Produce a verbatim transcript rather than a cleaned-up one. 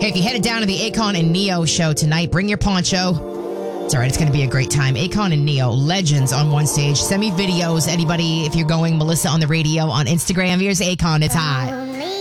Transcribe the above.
Hey, if you headed down to the Akon and Neo show tonight, bring your poncho. It's all right. It's going to be a great time. Akon and Neo, legends on one stage. Send me videos. Anybody, if you're going, Melissa on the radio on Instagram. Here's Akon. It's hot.